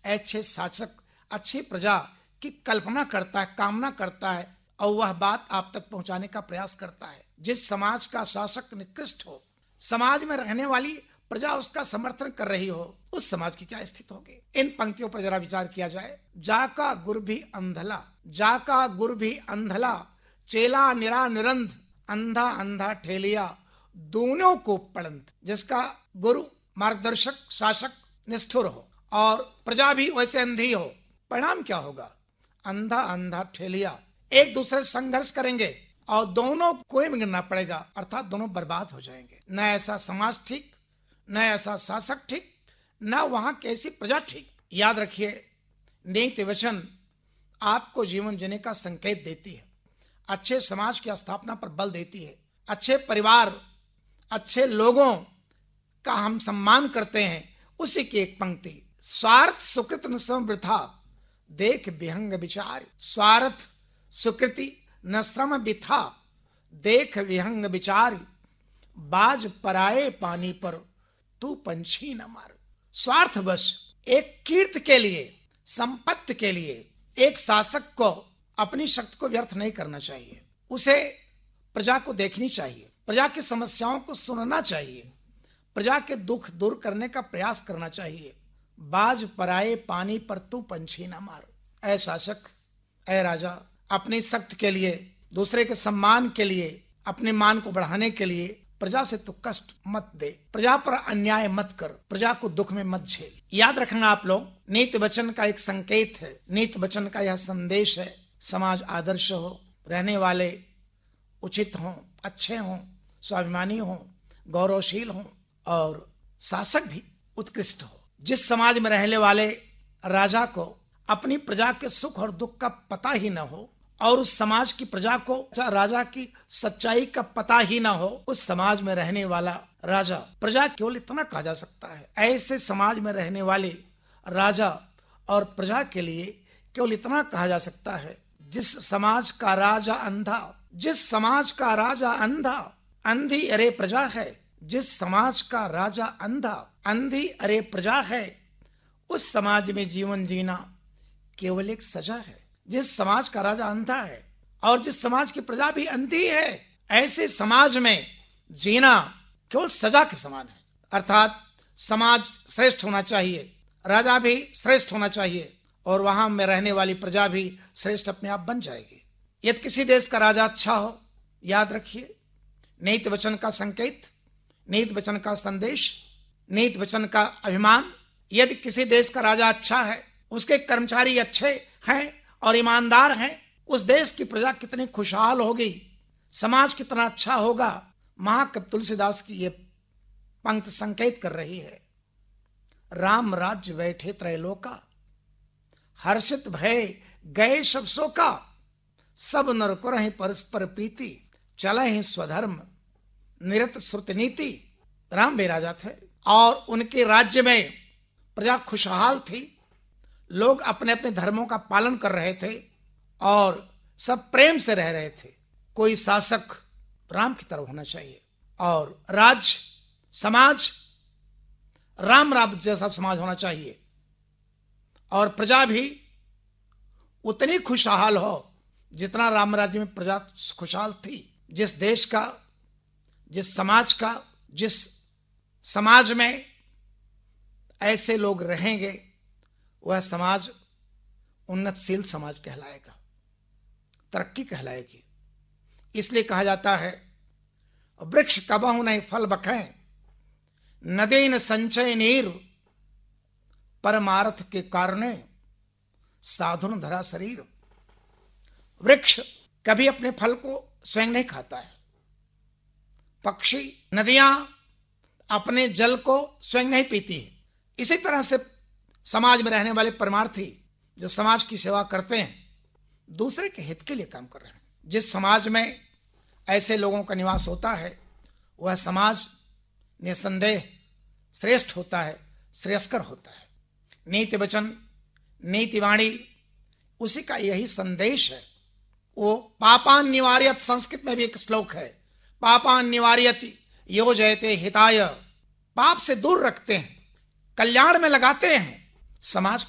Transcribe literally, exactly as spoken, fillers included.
अच्छे शासक अच्छी प्रजा की कल्पना करता है, कामना करता है और वह बात आप तक पहुंचाने का प्रयास करता है। जिस समाज का शासक निकृष्ट हो, समाज में रहने वाली प्रजा उसका समर्थन कर रही हो, उस समाज की क्या स्थिति होगी। इन पंक्तियों पर जरा विचार किया जाए। जाका गुर भी अंधला, जाका गुर भी अंधला, चेला निरा निरंध, अंधा अंधा ठेलिया, दोनों को पड़ंत। जिसका गुरु मार्गदर्शक शासक निष्ठुर हो और प्रजा भी वैसे अंधी हो, परिणाम क्या होगा? अंधा अंधा ठेलिया, एक दूसरे से संघर्ष करेंगे और दोनों को ही गिरना पड़ेगा, अर्थात दोनों बर्बाद हो जाएंगे। न ऐसा समाज ठीक, न ऐसा शासक ठीक, न वहां कैसी प्रजा ठीक। याद रखिए, नीति वचन आपको जीवन जीने का संकेत देती है, अच्छे समाज की स्थापना पर बल देती है। अच्छे परिवार, अच्छे लोगों का हम सम्मान करते हैं, उसी की एक पंक्ति, स्वार्थ सुकृत न श्रम वृथा, देख विहंग विचार। स्वार्थ सुकृति न श्रम वृथा, देख विहंग विचार, बाज पराए पानी पर तू पंछी न मार। स्वार्थवश एक कीर्ति के लिए, संपत्ति के लिए एक शासक को अपनी शक्ति को व्यर्थ नहीं करना चाहिए। उसे प्रजा को देखनी चाहिए, प्रजा की समस्याओं को सुनना चाहिए, प्रजा के दुख दूर करने का प्रयास करना चाहिए। बाज पराए पानी पर तू पंछी न मार। ऐ शासक, ऐ राजा, अपनी शक्ति के लिए, दूसरे के सम्मान के लिए, अपने मान को बढ़ाने के लिए प्रजा से तू कष्ट मत दे, प्रजा पर अन्याय मत कर, प्रजा को दुख में मत झेल। याद रखना आप लोग, नीति वचन का एक संकेत है, नीति वचन का यह संदेश है। समाज आदर्श हो, रहने वाले उचित हों, अच्छे हों, स्वाभिमानी हों, गौरवशील हों और शासक भी उत्कृष्ट हो। जिस समाज में रहने वाले राजा को अपनी प्रजा के सुख और दुख का पता ही न हो और उस समाज की प्रजा को राजा की सच्चाई का पता ही ना हो, उस समाज में रहने वाला राजा प्रजा केवल इतना कहा जा सकता है। ऐसे समाज में रहने वाले राजा और प्रजा के लिए केवल इतना कहा जा सकता है, जिस समाज का राजा अंधा, जिस समाज का राजा अंधा, अंधी अरे प्रजा है। जिस समाज का राजा अंधा, अंधी अरे प्रजा है, उस समाज में जीवन जीना केवल एक सजा है। जिस समाज का राजा अंधा है और जिस समाज की प्रजा भी अंधी है, ऐसे समाज में जीना केवल सजा के समान है। अर्थात समाज श्रेष्ठ होना चाहिए, राजा भी श्रेष्ठ होना चाहिए और वहां में रहने वाली प्रजा भी श्रेष्ठ अपने आप बन जाएगी। यदि किसी देश का राजा अच्छा हो, याद रखिए, नीति वचन का संकेत, नीति वचन का संदेश, नीति वचन का अभिमान। यदि किसी देश का राजा अच्छा है, उसके कर्मचारी अच्छे हैं और ईमानदार हैं, उस देश की प्रजा कितनी खुशहाल होगी, समाज कितना अच्छा होगा। महाकवि तुलसीदास की ये पंक्ति संकेत कर रही है। राम राज्य बैठे त्रैलोका, हर्षित भय गए सब शोका, सब नर करहि परस्पर प्रीति, चलहि स्वधर्म निरत श्रुति नीति। राम भी राजा थे और उनके राज्य में प्रजा खुशहाल थी, लोग अपने अपने धर्मों का पालन कर रहे थे और सब प्रेम से रह रहे थे। कोई शासक राम की तरह होना चाहिए और राज्य समाज राम राज्य जैसा समाज होना चाहिए और प्रजा भी उतनी खुशहाल हो जितना राम राज्य में प्रजा खुशहाल थी। जिस देश का, जिस समाज का, जिस समाज में ऐसे लोग रहेंगे, वह समाज उन्नतशील समाज कहलाएगा, तरक्की कहलाएगी। इसलिए कहा जाता है, वृक्ष कबहु नहीं फल बखें, नदी न संचय नीर, परमार्थ के कारणे साधुन धरा शरीर। वृक्ष कभी अपने फल को स्वयं नहीं खाता है, पक्षी, नदियां अपने जल को स्वयं नहीं पीती है। इसी तरह से समाज में रहने वाले परमार्थी जो समाज की सेवा करते हैं, दूसरे के हित के लिए काम कर रहे हैं। जिस समाज में ऐसे लोगों का निवास होता है, वह समाज निसंदेह श्रेष्ठ होता है, श्रेयस्कर होता है। नीति वचन, नीति वाणी, उसी का यही संदेश है। वो पापान निवार्यत, संस्कृत में भी एक श्लोक है, पापान निवार्यति योजयते हिताय। पाप से दूर रखते हैं, कल्याण में लगाते हैं, समाज